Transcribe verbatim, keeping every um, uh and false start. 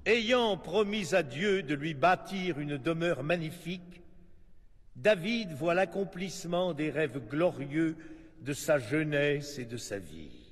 Ayant promis à Dieu de lui bâtir une demeure magnifique, David voit l'accomplissement des rêves glorieux de sa jeunesse et de sa vie.